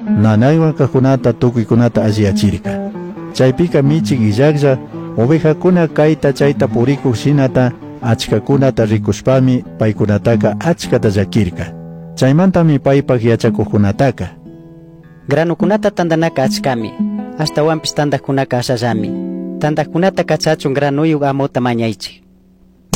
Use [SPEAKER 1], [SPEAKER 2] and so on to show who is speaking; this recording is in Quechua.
[SPEAKER 1] nanaywan kajunata tukuykunata alliyachirka. Chaypika michik illaklla ovejakuna kayta chayta purikuq shinata achkakunata rikushpami paykunataka achkata llakirka. Chaymantami paypak yachakuqkunataka
[SPEAKER 2] granukunata tandanaka achkami, hasta wampis tandakunaka ashallami. Tandakunata kachachun granuyuq amuta mañaychik.